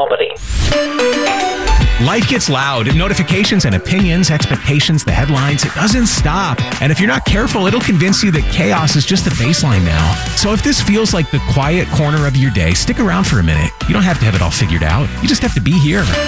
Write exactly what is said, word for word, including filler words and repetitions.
nobody. Life gets loud. Notifications and opinions, expectations, the headlines. It doesn't stop. And if you're not careful, it'll convince you that chaos is just the baseline now. So if this feels like the quiet corner of your day, stick around for a minute. You don't have to have it all figured out. You just have to be here.